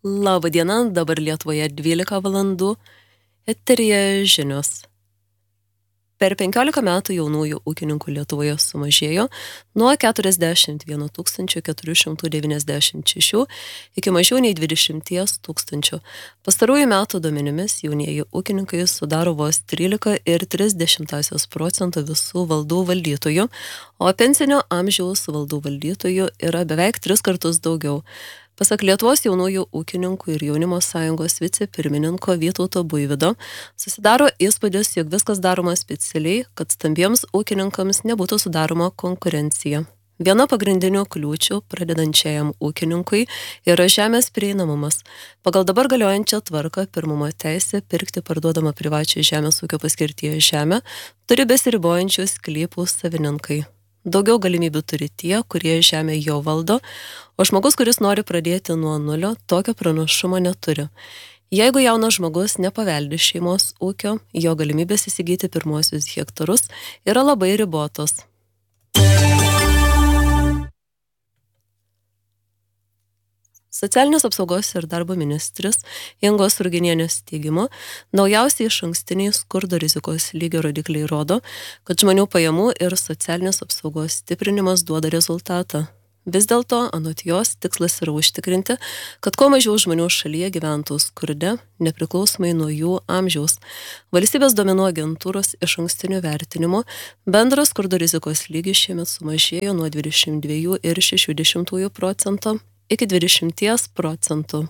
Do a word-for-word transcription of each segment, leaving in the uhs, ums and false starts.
Labą dieną, dabar Lietuvoje dvylika valandų, eteryje žinios. Per penkiolika metų jaunųjų ūkininkų Lietuvoje sumažėjo nuo keturiasdešimt vieno tūkstančio keturių šimtų devyniasdešimt šešių iki mažiau nei dvidešimt tūkstančių. Pastarųjų metų duomenimis jaunieji ūkininkai sudaro vos trylika ir tris dešimtąsias procento visų valdų valdytojų, o pensinio amžiaus valdų valdytojų yra beveik tris kartus daugiau. Pasak Lietuvos jaunųjų ūkininkų ir jaunimo sąjungos vicepirmininko Vytauto Buivydo, susidaro įspūdis, jog viskas daroma specialiai, kad stambiems ūkininkams nebūtų sudaroma konkurencija. Viena pagrindinių kliūčių pradedančiajam ūkininkui yra žemės prieinamumas. Pagal dabar galiojančią tvarką pirmumo teisė pirkti parduodamą privačią žemės ūkio paskirties žemę turi besiribojančių sklypų savininkai. Daugiau galimybių turi tie, kurie žemę jau valdo, o žmogus, kuris nori pradėti nuo nulio, tokio pranašumo neturi. Jeigu jaunas žmogus nepaveldi šeimos ūkio, jo galimybės įsigyti pirmuosius hektarus yra labai ribotos. Socialinės apsaugos ir darbo ministrės Ingos Ruginienės teigimu, naujausiai išankstiniai skurdo rizikos lygio rodikliai rodo, kad žmonių pajamų ir socialinės apsaugos stiprinimas duoda rezultatą. Vis dėlto, anot jos, tikslas yra užtikrinti, kad kuo mažiau žmonių šalyje gyventų skurde, nepriklausomai nuo jų amžiaus. Valstybės duomenų agentūros išankstinio vertinimo bendras skurdo rizikos lygis šiemet sumažėjo nuo dvidešimt dviejų ir šešių dešimtųjų procento iki dvidešimt procentų.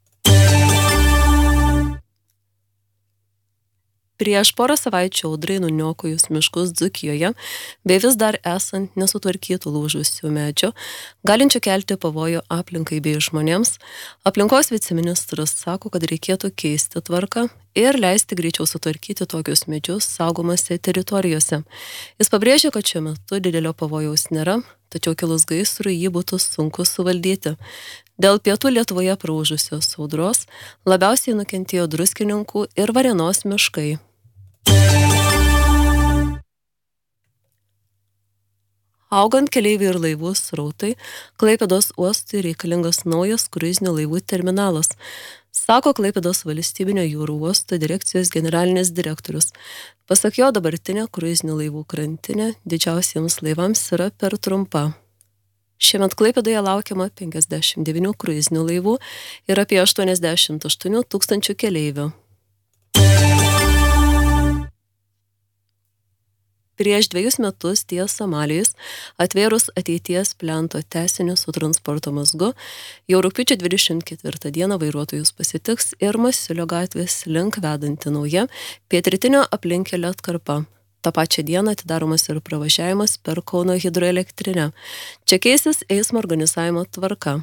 Prieš porą savaičių audrai nuniokojus miškus Dzūkijoje, bei vis dar esant nesutvarkytų lūžusių medžių, galinčių kelti pavojų aplinkai bei žmonėms, aplinkos viceministras sako, kad reikėtų keisti tvarką ir leisti greičiau sutvarkyti tokius medžius saugomose teritorijose. Jis pabrėžė, kad šiuo metu didelio pavojaus nėra, tačiau kilus gaisrui jį būtų sunku suvaldyti. Dėl pietų Lietuvoje praūžusios audros labiausiai nukentėjo Druskininkų ir Varėnos miškai. Augant keleivių ir laivų srautai, Klaipėdos uostui reikalingas naujas kruizinių laivų terminalas, sako Klaipėdos valstybinio jūrų uosto direkcijos generalinis direktorius. Pasak jo, dabartinė kruizinių laivų krantinė didžiausiems laivams yra per trumpa. Šiemet Klaipėdoje laukiama penkiasdešimt devynių kruizinių laivų ir apie aštuoniasdešimt aštuonių tūkstančių keleivių. Prieš dviejus metus ties Somalijos atvėrus ateities plento tęsinį su transporto mazgu, jau rugpjūčio dvidešimt ketvirtą dieną vairuotojus pasitiks ir Masiulio gatvės link vedanti nauja pietrytinio aplinkelio atkarpa. Ta pačia diena atidaromas ir pravažiavimas per Kauno hidroelektrinę. Čia keisis eismo organizavimo tvarka.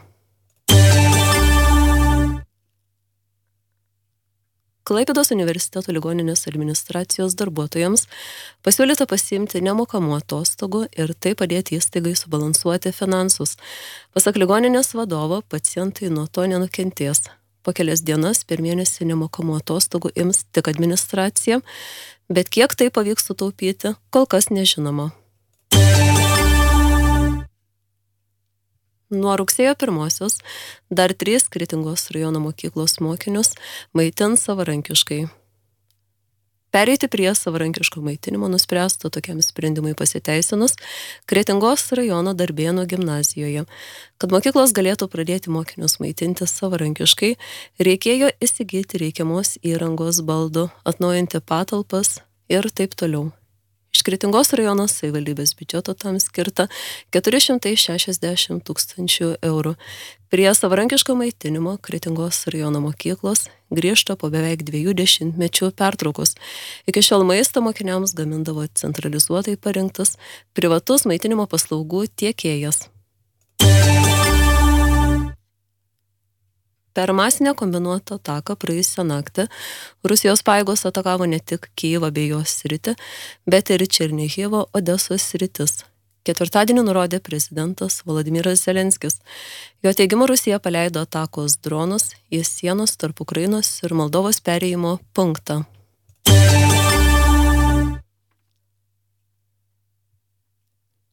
Klaipėdos universiteto ligoninės administracijos darbuotojams pasiūlyta pasiimti nemokamų atostogų ir tai padėti įstaigai subalansuoti finansus. Pasak ligoninės vadovo, pacientai nuo to nenukentės. Po kelias dienas per mėnesį nemokamų atostogų ims tik administracija, bet kiek tai pavyks sutaupyti, kol kas nežinoma. Nuo rugsėjo pirmosios dar trys Kretingos rajono mokyklos mokinius maitins savarankiškai. Pereiti prie savarankiško maitinimo nuspręsta tokiam sprendimui pasiteisinus Kretingos rajono Darbėnų gimnazijoje. Kad mokyklos galėtų pradėti mokinius maitinti savarankiškai, reikėjo įsigyti reikiamos įrangos, baldų, atnaujinti patalpas ir taip toliau. Iš Kretingos rajono savivaldybės biudžeto tam skirta keturi šimtai šešiasdešimt tūkstančių eurų. Prie savarankiško maitinimo Kretingos rajono mokyklos grįžta po beveik dviejų dešimtmečių pertraukos. Iki šiol maistą mokiniams gamindavo centralizuotai parinktas privatus maitinimo paslaugų tiekėjas. Per masinę kombinuotą ataką praėjusią naktį Rusijos pajėgos atakavo ne tik Kijevą bei jos sritį, bet ir Černihivo, Odesos sritis. Ketvirtadienį nurodė prezidentas Volodymyras Zelenskis. Jo teigimu, Rusija paleido atakos dronus į sienos tarp Ukrainos ir Moldovos perėjimo punktą.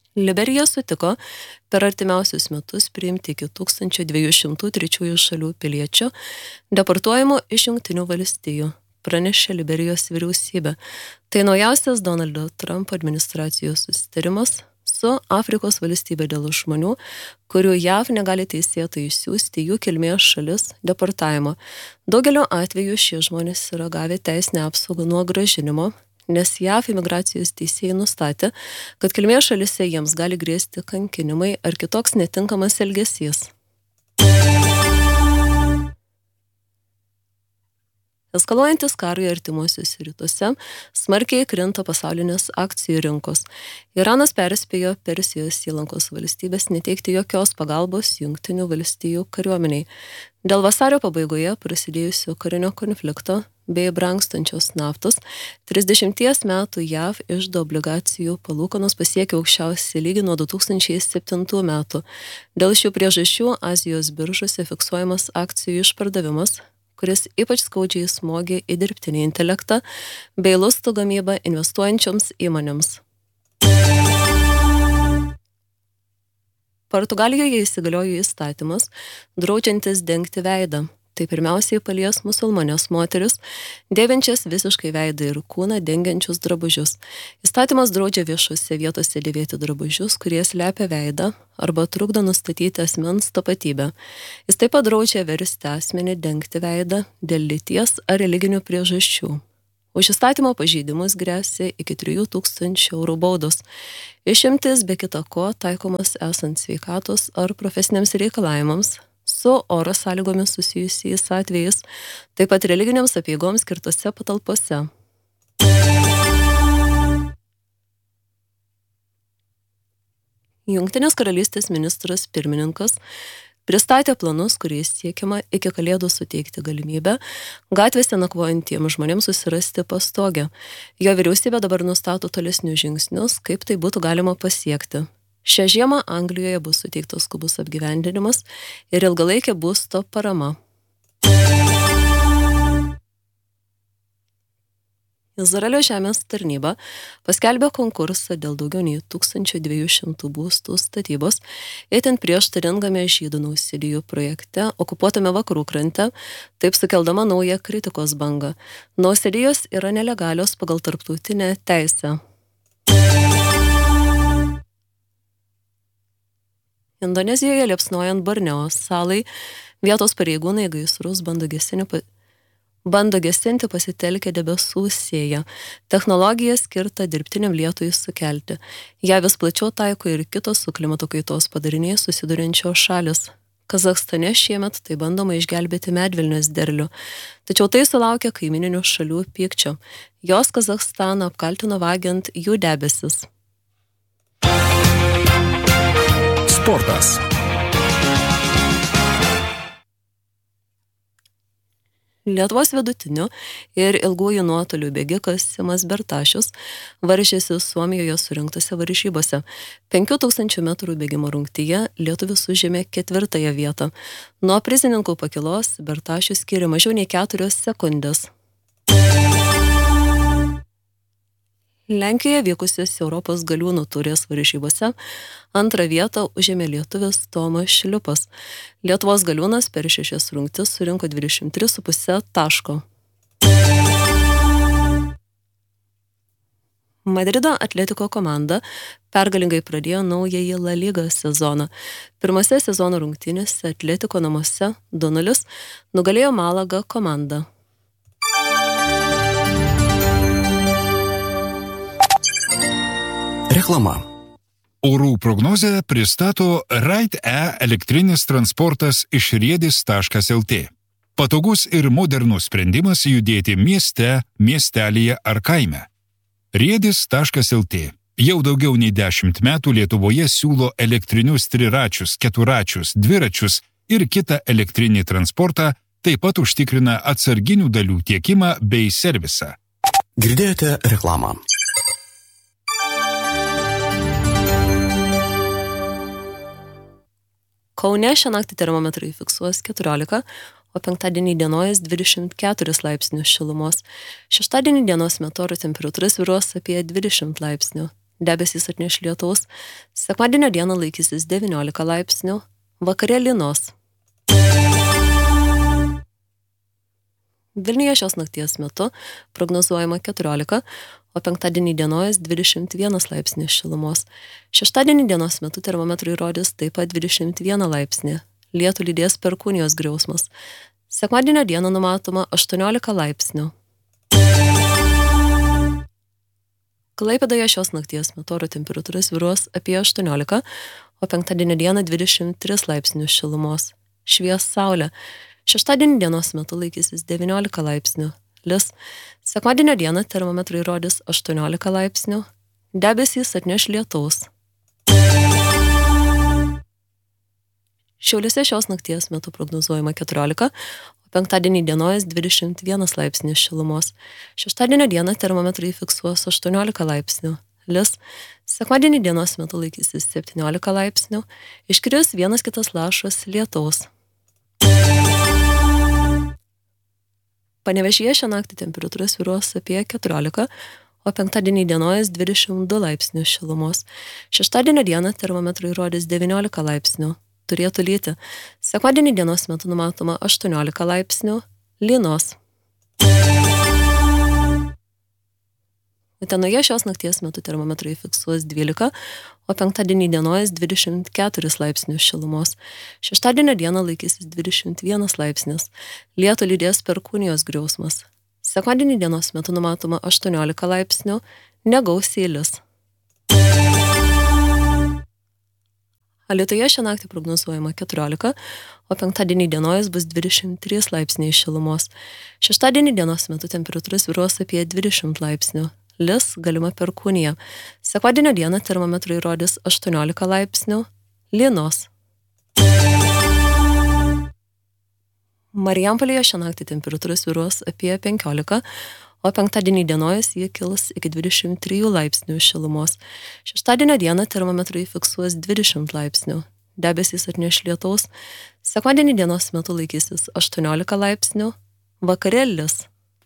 Liberija sutiko per artimiausius metus priimti iki tūkstantis dviejų šimtų trečiųjų šalių piliečių deportuojamų iš Jungtinių valstijų, pranešė Liberijos vyriausybė. Tai naujausias Donaldo Trumpo administracijos susitarimas su Afrikos valstybė dėl žmonių, kurių J A V negali teisėtai išsiųsti jų kilmės šalis deportavimo. Daugelio atveju šie žmonės yra gavę teisinę apsaugą nuo grąžinimo, nes J A V imigracijos teisėjai nustatė, kad kilmės šalise jiems gali grėsti kankinimai ar kitoks netinkamas elgesys. Eskaluojantis karui artimuosiuose rytuose, smarkiai krinta pasaulinės akcijų rinkos. Iranas perspėjo Persijos įlankos valstybės neteikti jokios pagalbos Jungtinių valstijų kariuomeniai. Dėl vasario pabaigoje prasidėjusio karinio konflikto bei brangstančios naftos, trisdešimties metų J A V iždo obligacijų palūkanos pasiekė aukščiausią lygį nuo du tūkstančiai septintų metų. Dėl šių priežasčių Azijos biržose fiksuojamas akcijų išpardavimas, kuris ypač skaudžiai smogė į dirbtinį intelektą bei lustų gamybą investuojančioms įmonėms. Portugalijoje įsigaliojo įstatymas, draudžiantis dengti veidą. Tai pirmiausiai palies musulmonės moteris, dėvinčias visiškai veidą ir kūną dengiančius drabužius. Įstatymas draudžia viešose vietose dėvėti drabužius, kurie slepia veidą arba trukdo nustatyti asmens tapatybę. Jis taip pat draudžia versti asmenį dengti veidą dėl lyties ar religinių priežasčių. Už įstatymo pažeidimus gresia iki trijų tūkstančių eurų baudos. Išimtis be kita ko taikomas esant sveikatos ar profesiniams reikalavimams, su oro sąlygomis susijusiais atvejais, taip pat religiniams apeigoms skirtose patalpose. Jungtinės karalystės ministras pirmininkas pristatė planus, kuriais siekiama iki Kalėdų suteikti galimybę gatvėse nakvojantiems žmonėms susirasti pastogę. Jo vyriausybė dabar nustato tolesnius žingsnius, kaip tai būtų galima pasiekti. Šią žiemą Anglijoje bus suteiktas skubus apgyvendinimas ir ilgalaikė būsto parama. Izraelio žemės tarnyba paskelbė konkursą dėl daugiau nei tūkstančio dviejų šimtų būstų statybos itin prieštaringame žydų nausėdijų projekte okupuotame vakarų krante, taip sukeldama naują kritikos bangą. Nausėdijos yra nelegalios pagal tarptautinę teisę. Indonezijoje liepsnojant Borneo salai, vietos pareigūnai gaisrus bando gesinti, bando gesinti pasitelkę debesų sėją, technologiją skirtą dirbtiniam lietui sukelti. Ja vis plačiau taiko ir kitos su klimato kaitos padariniais susiduriančios šalis. Kazachstane šiemet tai bandoma išgelbėti medvilnės derlių, tačiau tai sulaukia kaimininių šalių pykčio. Jos Kazachstaną apkaltino vagiant jų debesis. Sportas. Lietuvos vidutinių ir ilgųjų nuotolių bėgikas Simas Bertašius varžėsi Suomijoje surinktose varžybose. penkių tūkstančių metrų bėgimo rungtyje lietuvis užėmė ketvirtąją vietą. Nuo prizininkų pakilos Bertašius skyrė mažiau nei keturios sekundės. Lenkijoje vykusios Europos galiūnų taurės varžybose antrą vietą užėmė lietuvis Tomas Šliupas. Lietuvos galiūnas per šešias rungtis surinko dvidešimt tris su puse taško. Madrido Atletiko komanda pergalingai pradėjo naująjį La Liga sezoną. Pirmose sezono rungtynėse Atletiko namuose du nulis nugalėjo Malaga komandą. Reklama. Orų prognozę pristato Ride-E elektrinis transportas iš riedis taškas el tė. Patogus ir modernus sprendimas judėti mieste, miestelyje ar kaime. riedis taškas el tė jau daugiau nei dešimt metų Lietuvoje siūlo elektrinius triračius, keturačius, dviračius ir kitą elektrinį transportą, taip pat užtikrina atsarginių dalių tiekimą bei servisą. Girdėjote reklamą. Kaune šią naktį termometrai fiksuos keturiolika, o penktadienį dienojas dvidešimt keturis laipsnius šilumos. Šeštadienį dienos metu oro temperatūra svyruos apie dvidešimt laipsnių. debesys atneš lietaus, sekmadienio dieną laikysis devyniolika laipsnių, vakare lynos. Vilniuje šios nakties metu prognozuojama keturiolika, o penktadienį dienojas dvidešimt vienas laipsnis šilumos. Šeštadienį dienos metu termometrai rodys taip pat dvidešimt vieną laipsnį. Lietų lydės perkūnijos griausmas. Sekmadienio dieną numatoma aštuoniolika laipsnių. Klaipėdoje šios nakties metu oro temperatūra svyruos apie aštuoniolika, o penktadienio dieną dvidešimt tris laipsnius šilumos. Švies saulė. Šeštadienį dienos metu laikysis devyniolika laipsnių. Lis. Sekmadienio dieną termometrai rodys aštuoniolika laipsnių. Debesys atneš lietaus. Šiauliuose šios nakties metu prognozuojama keturiolika, o penktadienį dienojas dvidešimt vienas laipsnis šilumos. Šeštadienio dieną termometrai fiksuos aštuoniolika laipsnių. Lis. Sekmadienį dienos metu laikysis septyniolika laipsnių. Iškris vienas kitas lašas lietaus. Panevėžyje šią naktį temperatūra svyruos apie keturiolika, o penktadienį dienojas dvidešimt du laipsnius šilumos. Šeštadienio dieną termometrai rodys devyniolika laipsnių. Turėtų lyti. Sekmadienį dienos metu numatoma aštuoniolika laipsnių. Lynos. Utenoje šios nakties metu termometrai fiksuos dvylika, o penktadienį dienojas dvidešimt keturis laipsnius šilumos. Šeštadienio dieną laikysis dvidešimt vienas laipsnis. Lietų lydės perkūnijos griausmas. Sekmadienį dienos metu numatoma aštuoniolika laipsnių, negausiai lis. Alytuje šią naktį prognozuojama keturiolika, o penktadienį dienojas bus dvidešimt trys laipsniai šilumos. Šeštadienį dienos metu temperatūra svyruos apie dvidešimt laipsnių. Lis, galima perkūnija. Sekmadienio dieną termometrai rodys aštuoniolika laipsnių. Lynos. Marijampolėje šią naktį temperatūra svyruos apie penkiolika, o penktadienį dienojas jie kils iki dvidešimt trijų laipsnių šilumos. Šeštadienio dieną termometrai fiksuos dvidešimt laipsnių. Debesys atneš lietaus. Sekmadienį dienos metu laikysis aštuoniolika laipsnių. Vakare lis.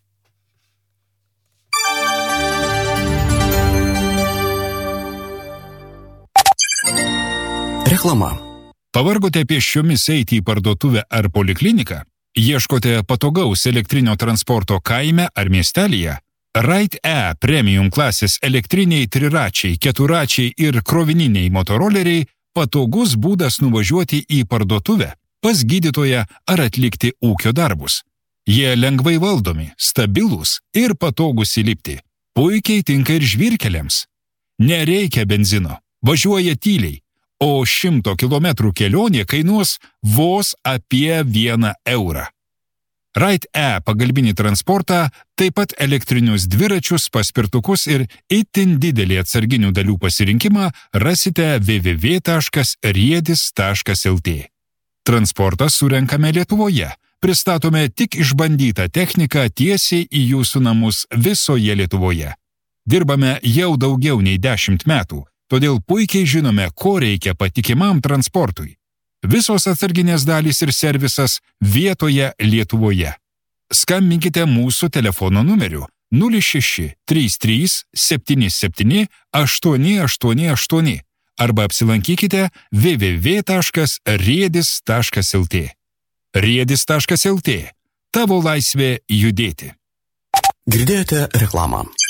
Reklama. Pavargote pėsčiomis eiti į parduotuvę ar polikliniką? Ieškote patogaus elektrinio transporto kaime ar miestelyje? Ride E premium klasės elektriniai triračiai, keturačiai ir krovininiai motoroleriai patogus būdas nuvažiuoti į parduotuvę, pas gydytoją ar atlikti ūkio darbus. Jie lengvai valdomi, stabilūs ir patogus įlipti. Puikiai tinka ir žvyrkeliams. Nereikia benzino, važiuoja tyliai, o šimto kilometrų kelionė kainuos vos apie vieną eurą. Ride E pagalbinį transportą, taip pat elektrinius dviračius, paspirtukus ir itin didelį atsarginių dalių pasirinkimą rasite w w w taškas riedis taškas l t. Transportą surenkame Lietuvoje. Pristatome tik išbandytą techniką tiesiai į jūsų namus visoje Lietuvoje. Dirbame jau daugiau nei dešimt metų. Todėl puikiai žinome, ko reikia patikimam transportui. Visos atsarginės dalys ir servisas vietoje Lietuvoje. Skambinkite mūsų telefono numeriu nulis šeši trys trys septyni septyni aštuoni aštuoni aštuoni arba apsilankykite w w w taškas riedis taškas l t. riedis taškas l t. Tavo laisvė judėti. Girdėjote reklamą.